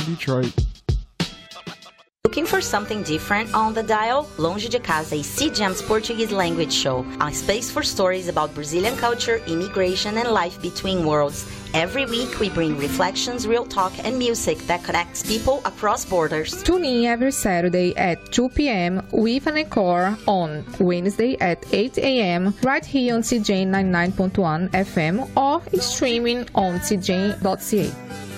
Detroit. Looking for something different on the dial? Longe de Casa is CGM's Portuguese language show, a space for stories about Brazilian culture, immigration, and life between worlds. Every week, we bring reflections, real talk, and music that connects people across borders. Tune in every Saturday at 2 p.m. with an encore on Wednesday at 8 a.m. right here on CJ 99.1 FM or streaming on cj.ca.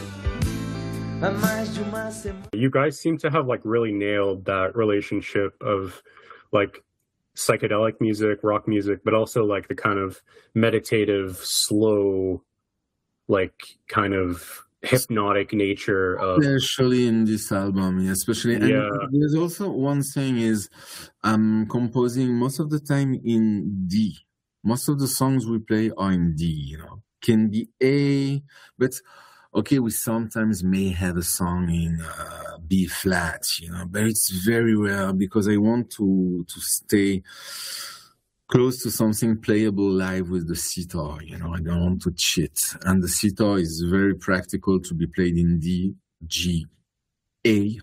You guys seem to have like really nailed that relationship of like psychedelic music, rock music, but also like the kind of meditative, slow, like kind of hypnotic nature of... Especially in this album, especially. And there's also one thing is I'm composing most of the time in D. Most of the songs we play are in D, Can be A, but... Okay, we sometimes may have a song in B flat, but it's very rare because I want to stay close to something playable live with the sitar, I don't want to cheat. And the sitar is very practical to be played in D, G, A,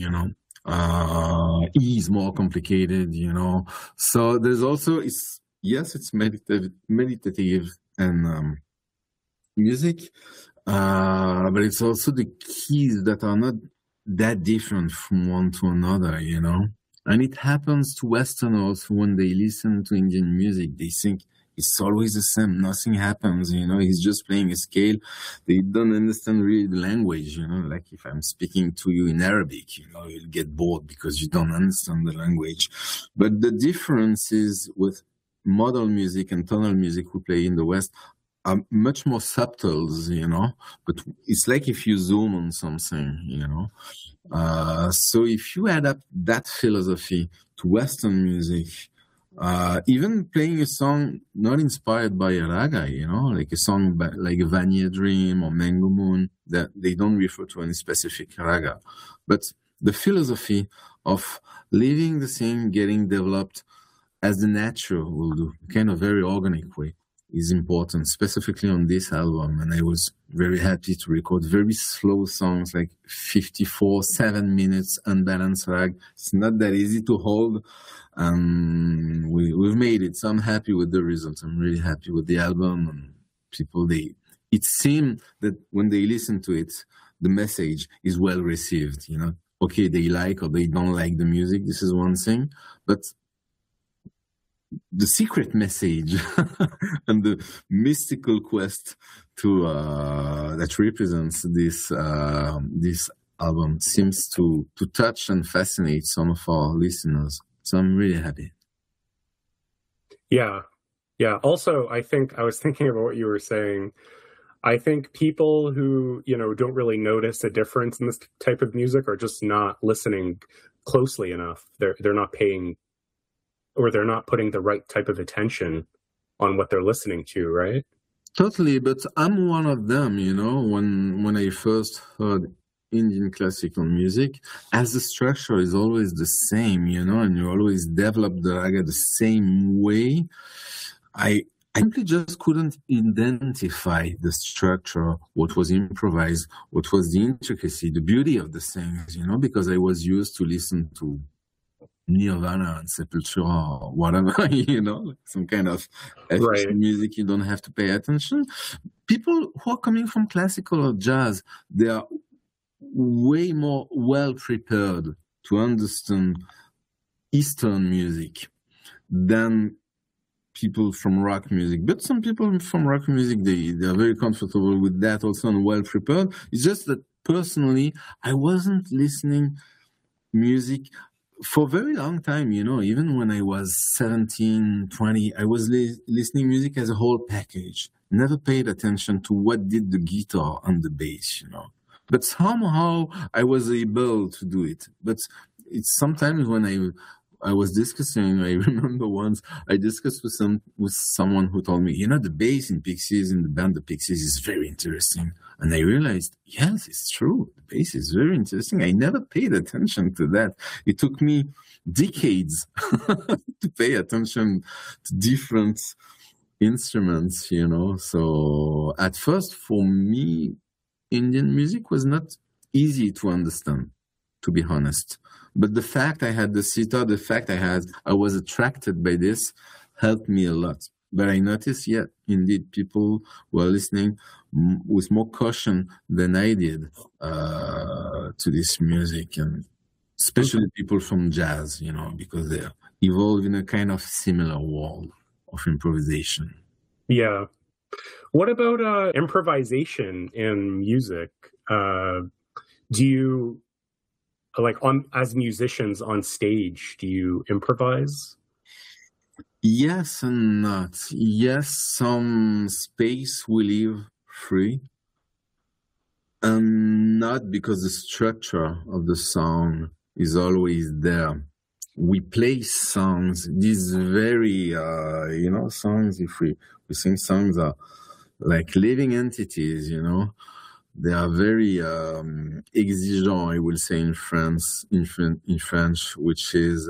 E is more complicated, So there's also, it's meditative and music. But it's also the keys that are not that different from one to another, And it happens to Westerners when they listen to Indian music. They think it's always the same. Nothing happens, He's just playing a scale. They don't understand really the language, Like if I'm speaking to you in Arabic, you'll get bored because you don't understand the language. But the difference is with modern music and tonal music we play in the West are much more subtle, but it's like if you zoom on something, So if you add up that philosophy to Western music, even playing a song not inspired by a raga, like a song like Vanya Dream or Mango Moon, that they don't refer to any specific raga, but the philosophy of leaving the thing getting developed as the nature will do, kind of very organic way, is important, specifically on this album. And I was very happy to record very slow songs, like 54, 7 minutes, unbalanced rag. It's not that easy to hold. We've made it, so I'm happy with the result. I'm really happy with the album. And people, it seemed that when they listen to it, the message is well received, Okay, they like or they don't like the music. This is one thing, but the secret message and the mystical quest to that represents this album seems to touch and fascinate some of our listeners. So I'm really happy. Yeah. Also, I was thinking about what you were saying. I think people who, don't really notice a difference in this type of music are just not listening closely enough. They're not paying, or they're not putting the right type of attention on what they're listening to, right? Totally, but I'm one of them, when I first heard Indian classical music, as the structure is always the same, and you always develop the raga the same way, I simply just couldn't identify the structure, what was improvised, what was the intricacy, the beauty of the things, because I was used to listen to Nirvana and Sepultura or whatever, some kind of music you don't have to pay attention. People who are coming from classical or jazz, they are way more well prepared to understand Eastern music than people from rock music. But some people from rock music, they are very comfortable with that also and well prepared. It's just that personally, I wasn't listening music for a very long time, even when I was 17, 20, I was listening music as a whole package. Never paid attention to what did the guitar and the bass, But somehow I was able to do it. But it's sometimes when I was discussing, I remember once I discussed with someone who told me, the bass in Pixies, in the band The Pixies, is very interesting. And I realized, yes, it's true. The bass is very interesting. I never paid attention to that. It took me decades to pay attention to different instruments, So at first, for me, Indian music was not easy to understand, to be honest. But the fact I had the sitar, the fact I was attracted by this helped me a lot. But I noticed, yeah, indeed, people were listening with more caution than I did to this music, and especially people from jazz, you know, because they evolve in a kind of similar world of improvisation. Yeah. What about improvisation in music? Do you, like, as musicians on stage, do you improvise? Yes and not. Yes, some space we leave free, and not because the structure of the song is always there. We play songs, these very, songs, if we sing songs are like living entities, you know. They are very exigeant, I will say in French, which is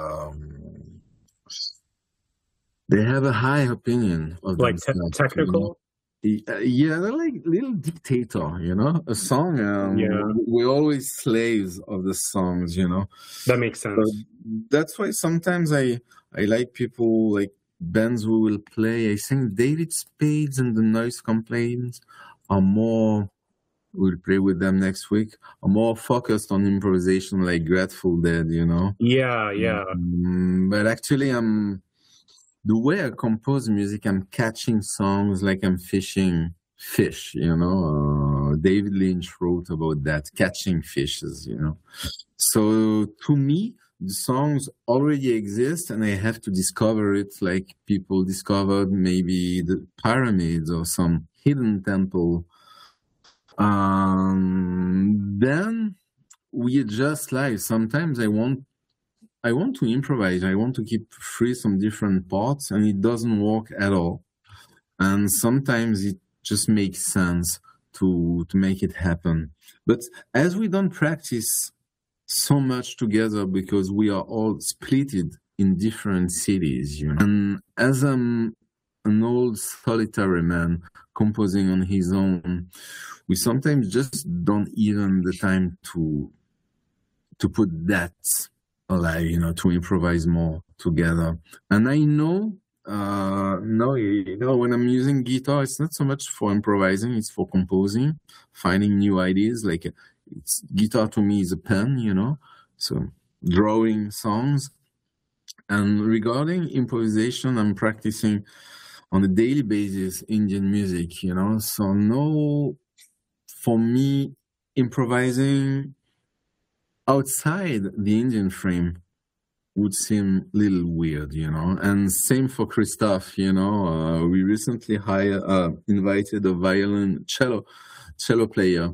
they have a high opinion of like themselves, technical. You know? Yeah, they're like little dictator, you know. A song, we're always slaves of the songs, you know. That makes sense. So that's why sometimes I like people like bands who will play. I think David Spades and the Noise Complaints are more. We'll play with them next week. Are more focused on improvisation, like Grateful Dead, you know. Yeah. But actually, the way I compose music, I'm catching songs like I'm fishing fish, you know. David Lynch wrote about that, catching fishes, you know. So to me, the songs already exist and I have to discover it like people discovered maybe the pyramids or some hidden temple. Then we adjust live. Sometimes I want to improvise. I want to keep free some different parts, and it doesn't work at all. And sometimes it just makes sense to make it happen. But as we don't practice so much together because we are all splitted in different cities, you know. And as I'm an old solitary man composing on his own, we sometimes just don't even the time to put that alive, you know, to improvise more together. And I know, when I'm using guitar, it's not so much for improvising, it's for composing, finding new ideas. Like, guitar to me is a pen, you know, so drawing songs. And regarding improvisation, I'm practicing on a daily basis Indian music, you know, so no, for me, improvising outside the Indian frame would seem a little weird, you know. And same for Christophe, you know. We recently invited a cello player,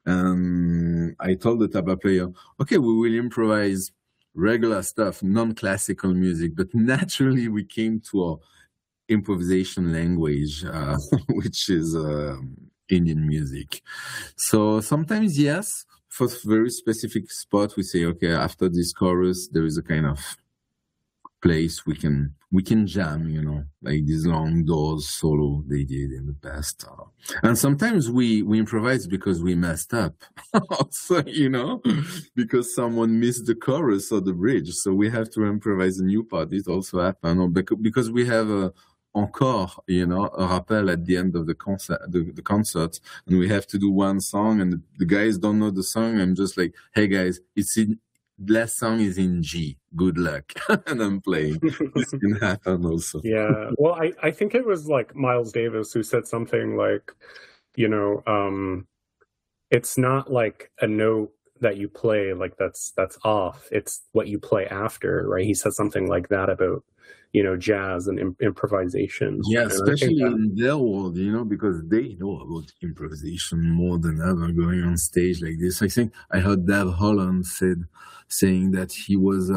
and I told the tabla player, okay, we will improvise regular stuff, non-classical music, but naturally we came to our improvisation language, which is Indian music. So sometimes, yes, for very specific spot, we say, okay, after this chorus, there is a kind of place we can jam, you know, like these Long Doors solo they did in the past. And sometimes we improvise because we messed up, also, you know, because someone missed the chorus or the bridge, so we have to improvise a new part. It also happens, or because we have a encore, you know, a rappel at the end of the concert, and we have to do one song, and the guys don't know the song. I'm just like, hey guys, last song is in G. Good luck. And I'm playing. This can happen also. Yeah. Well, I think it was like Miles Davis who said something like, you know, it's not like a note that you play like that's off. It's what you play after, right? He said something like that about, you know, jazz and improvisation. Yeah, especially in their world, you know, because they know about improvisation more than ever going on stage like this. I think I heard Dave Holland saying that he was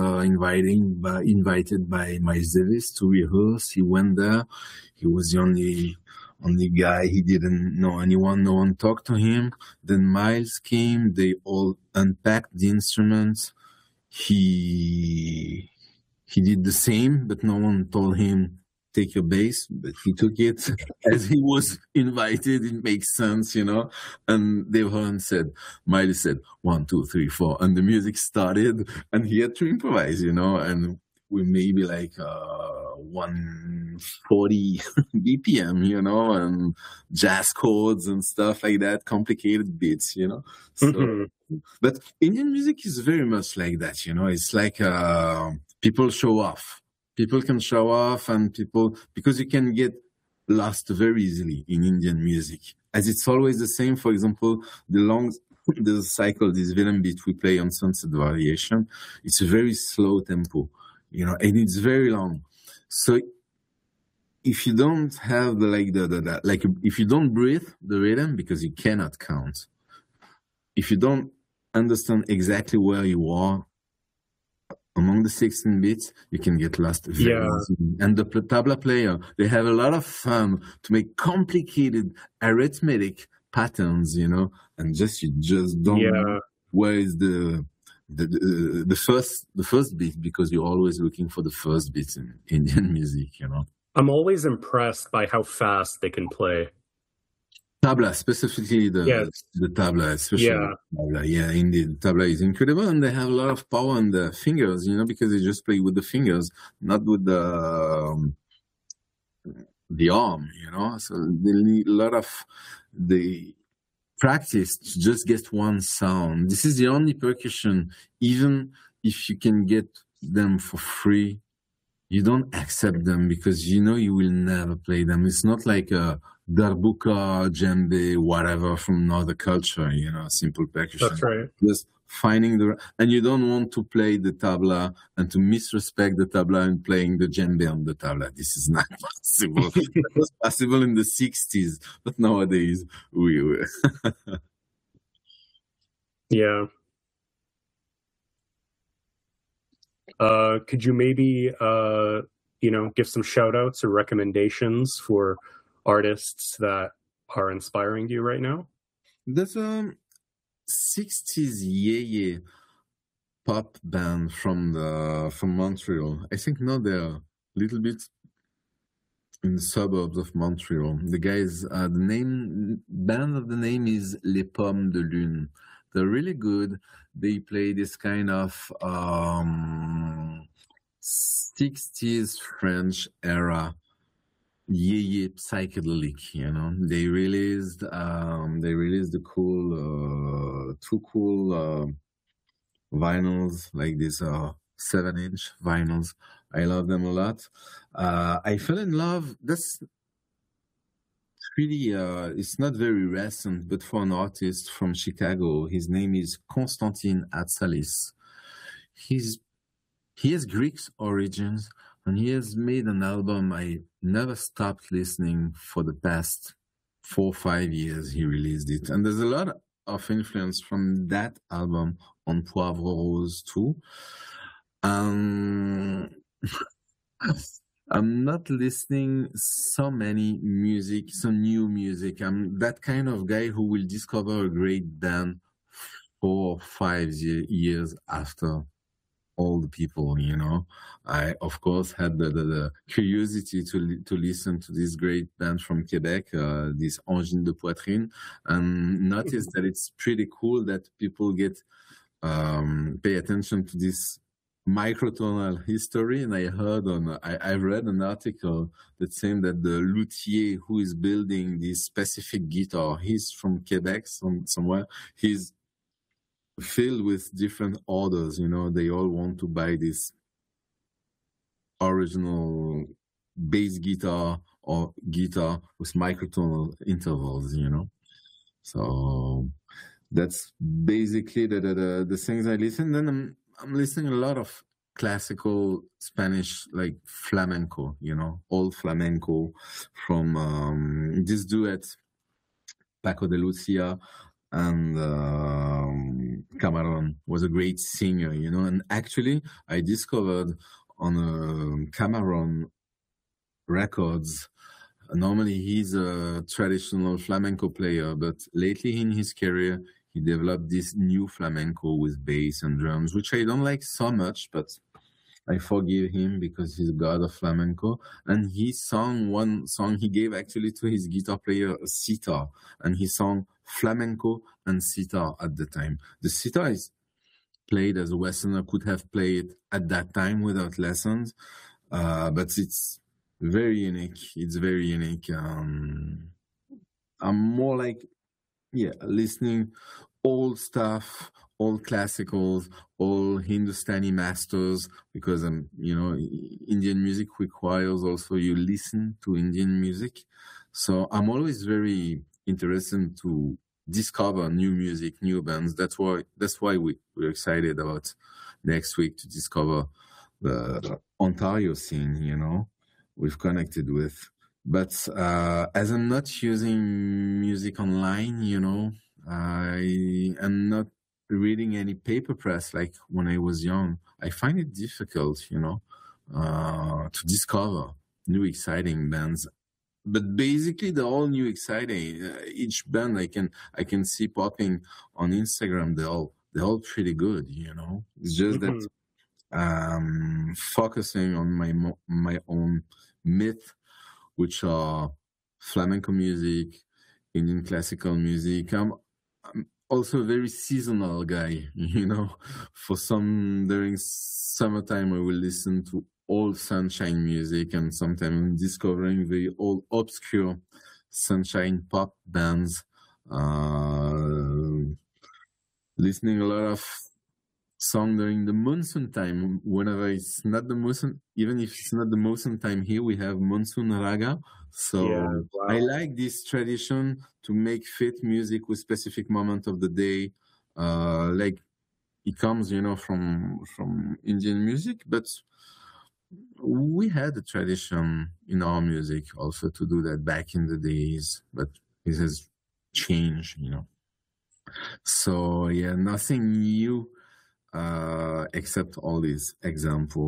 invited by Miles Davis to rehearse. He went there. He was the only guy. He didn't know anyone. No one talked to him. Then Miles came. They all unpacked the instruments. He did the same, but no one told him take your bass, but he took it as he was invited. It makes sense, you know. And Dave Holland said, Miley said, 1, 2, 3, 4. And the music started and he had to improvise, you know. And we maybe like 140 BPM, you know, and jazz chords and stuff like that, complicated beats, you know. So, but Indian music is very much like that, you know. It's like people show off. People can show off, and because you can get lost very easily in Indian music, as it's always the same. For example, the cycle, this rhythm beat we play on Sunset Variation, it's a very slow tempo, you know, and it's very long. So if you don't have if you don't breathe the rhythm, because you cannot count, if you don't understand exactly where you are among the 16 beats, you can get lost very easily. And the tabla player, they have a lot of fun to make complicated arithmetic patterns, you know, and you just don't know where is the first beat, because you're always looking for the first beats in Indian music, you know. I'm always impressed by how fast they can play. Tabla, specifically the tabla, especially tabla. Yeah, indeed, tabla is incredible, and they have a lot of power on the fingers, you know, because they just play with the fingers, not with the arm, you know. So they need a lot of the practice to just get one sound. This is the only percussion, even if you can get them for free, you don't accept them because you know you will never play them. It's not like a darbuka, djembe, whatever from another culture, you know, simple percussion. That's right. Just finding and you don't want to play the tabla and to misrespect the tabla and playing the djembe on the tabla. This is not possible. It was possible in the 60s, but nowadays we Yeah. Could you maybe, give some shout outs or recommendations for artists that are inspiring you right now? There's a 60s yeye pop band from Montreal. I think now they're a little bit in the suburbs of Montreal. The guys, the band of the name is Les Pommes de Lune. They're really good. They play this kind of 60s French era yeye psychedelic, you know. They released the two cool vinyls, like these 7-inch vinyls. I love them a lot. I fell in love. That's really it's not very recent, but for an artist from Chicago, his name is Konstantin Atsalis. He has Greek origins, and he has made an album I never stopped listening for the past 4 or 5 years. He released it, and there's a lot of influence from that album on Poivre Rose too. I'm not listening so new music. I'm that kind of guy who will discover a great band 4 or 5 years after all the people, you know. I, of course, had the curiosity to listen to this great band from Quebec, this Angine de Poitrine, and notice that it's pretty cool that people pay attention to this microtonal history. And I read an article that saying that the luthier who is building this specific guitar, he's from Quebec, somewhere, he's filled with different orders, you know. They all want to buy this original bass guitar or guitar with microtonal intervals, you know. So that's basically the things I listen. Then I'm listening a lot of classical Spanish, like flamenco, you know, old flamenco from this duet, Paco de Lucia and Camarón was a great singer, you know. And actually, I discovered on Camarón Records, normally he's a traditional flamenco player, but lately in his career, he developed this new flamenco with bass and drums, which I don't like so much, but I forgive him because he's god of flamenco. And he sang one song he gave actually to his guitar player a sitar, and he sang flamenco and sitar at the time. The sitar is played as a Westerner could have played at that time without lessons, but it's very unique. It's very unique. I'm more like, listening old stuff, old classicals, old Hindustani masters, because Indian music requires also you listen to Indian music. So I'm always very interested to discover new music, new bands. That's why we're excited about next week to discover the Ontario scene, we've connected with. But as I'm not using music online, I am not reading any paper press like when I was young. I find it difficult, to discover new exciting bands. But basically, they're all new exciting. Each band I can see popping on Instagram, they're all pretty good, It's just that focusing on my own myth, which are flamenco music, Indian classical music. I'm also a very seasonal guy, For during summertime, I will listen to old Sunshine music, and sometimes I'm discovering the old obscure Sunshine pop bands. Listening a lot of song during the monsoon time. Whenever it's not the monsoon, even if it's not the monsoon time here, we have monsoon raga. So I like this tradition to make fit music with specific moment of the day. Like it comes, from Indian music, but we had a tradition in our music also to do that back in the days, but it has changed, So nothing new. Except all these examples.